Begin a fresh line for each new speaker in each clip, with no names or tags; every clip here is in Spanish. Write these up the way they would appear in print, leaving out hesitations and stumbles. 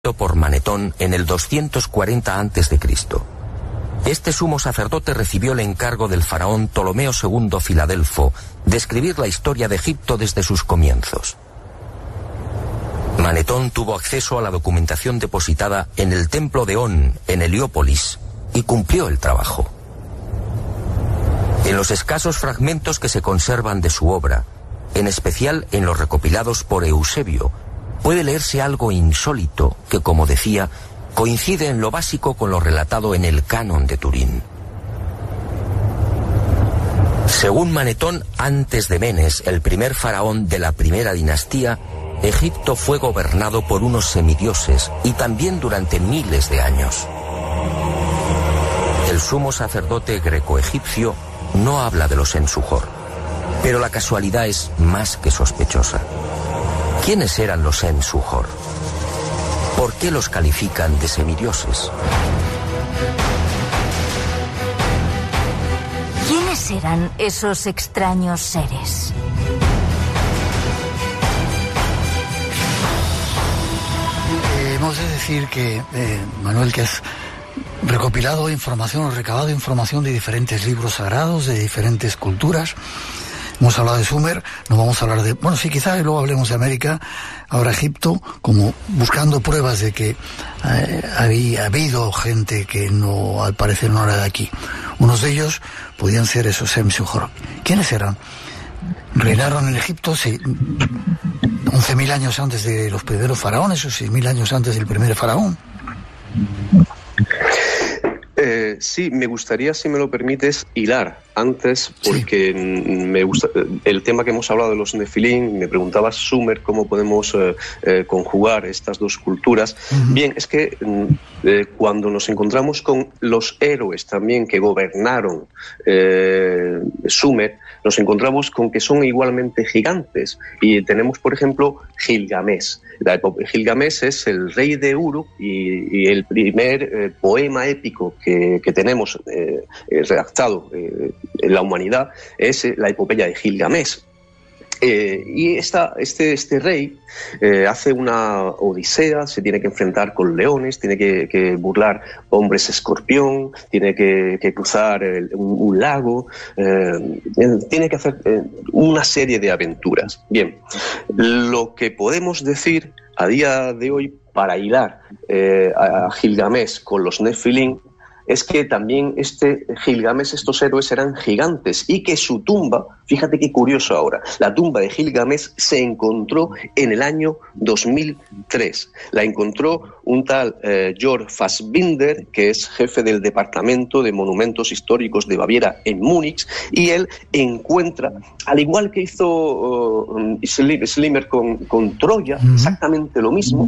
por Manetón en el 240 a.C. Este sumo sacerdote recibió el encargo del faraón Ptolomeo II Filadelfo de escribir la historia de Egipto desde sus comienzos. Manetón tuvo acceso a la documentación depositada en el templo de On, en Heliópolis, y cumplió el trabajo. En los escasos fragmentos que se conservan de su obra, en especial en los recopilados por Eusebio, puede leerse algo insólito que, como decía, coincide en lo básico con lo relatado en el Canon de Turín. Según Manetón, antes de Menes, el primer faraón de la primera dinastía, Egipto fue gobernado por unos semidioses y también durante miles de años. El sumo sacerdote greco-egipcio no habla de los Ensujor, pero la casualidad es más que sospechosa. ¿Quiénes eran los Ensujor? ¿Por qué los califican de semidioses?
¿Quiénes eran esos extraños seres?
Hemos de decir que, Manuel, que has recopilado información, o recabado información de diferentes libros sagrados, de diferentes culturas. Hemos hablado de Sumer, no vamos a hablar de... Bueno, sí, quizá luego hablemos de América, ahora Egipto, como buscando pruebas de que había habido gente que no, al parecer, no era de aquí. Unos de ellos podían ser esos Ensujor. ¿Quiénes eran? Reinaron en Egipto 11.000 años antes de los primeros faraones, o 6.000 años antes del primer faraón.
Sí, me gustaría, si me lo permites, hilar antes, porque me gusta el tema que hemos hablado de los Nefilim. Me preguntabas, Sumer, cómo podemos conjugar estas dos culturas. Bien, es que cuando nos encontramos con los héroes también que gobernaron Sumer, nos encontramos con que son igualmente gigantes. Y tenemos, por ejemplo, Gilgamesh. Gilgamesh es el rey de Uruk y el primer poema épico que tenemos redactado en la humanidad es la epopeya de Gilgamesh. Y este rey hace una odisea, se tiene que enfrentar con leones, tiene que burlar hombres escorpión, tiene que cruzar un lago, tiene que hacer una serie de aventuras. Bien, lo que podemos decir a día de hoy para hilar a Gilgamesh con los Nefilim es que también Gilgamesh, estos héroes eran gigantes y que su tumba, fíjate qué curioso ahora, la tumba de Gilgamesh se encontró en el año 2003. La encontró un tal Jörg Fassbinder, que es jefe del Departamento de Monumentos Históricos de Baviera en Múnich, y él encuentra, al igual que hizo Schlemmer con Troya, exactamente lo mismo,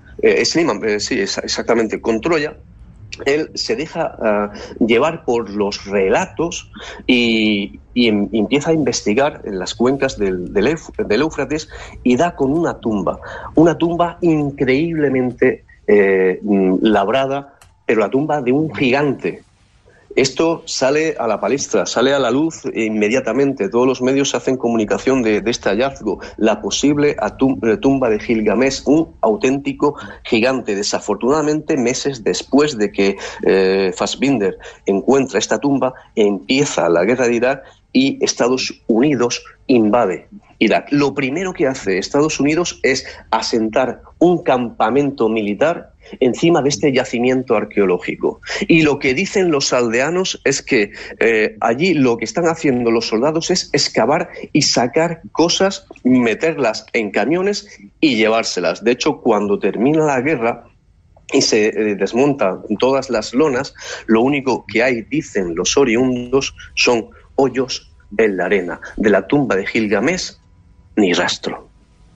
sí, exactamente, con Troya. Él se deja llevar por los relatos y empieza a investigar en las cuencas del Éufrates y da con una tumba increíblemente labrada, pero la tumba de un gigante. Esto sale a la palestra, sale a la luz inmediatamente. Todos los medios hacen comunicación de este hallazgo. La posible tumba de Gilgamesh, un auténtico gigante. Desafortunadamente, meses después de que Fassbinder encuentra esta tumba, empieza la guerra de Irak y Estados Unidos invade Irak. Lo primero que hace Estados Unidos es asentar un campamento militar encima de este yacimiento arqueológico. Y lo que dicen los aldeanos es que allí lo que están haciendo los soldados es excavar y sacar cosas, meterlas en camiones y llevárselas. De hecho, cuando termina la guerra y se desmontan todas las lonas, lo único que hay, dicen los oriundos, son hoyos en la arena. De la tumba de Gilgamesh, ni rastro.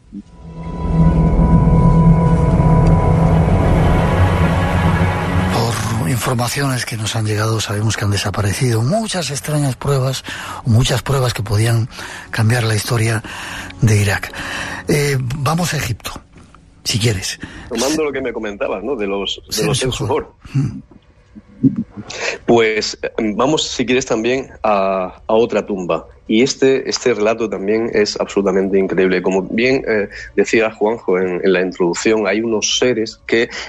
Informaciones que nos han llegado, sabemos que han desaparecido muchas extrañas pruebas, muchas pruebas que podían cambiar la historia de Irak. Vamos a Egipto, si quieres.
Tomando lo que me comentabas, ¿no? De los Ensujor. Pues vamos, si quieres, también a otra tumba. Y este relato también es absolutamente increíble. Como bien decía Juanjo en la introducción, hay unos seres que